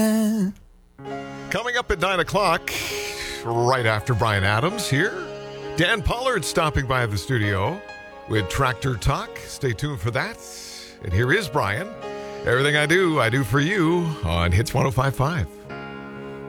Coming up at 9 o'clock, right after Brian Adams here, Dan Pollard stopping by the studio with Tractor Talk. Stay tuned for that. And here is Brian. Everything I do for you on Hits 105.5.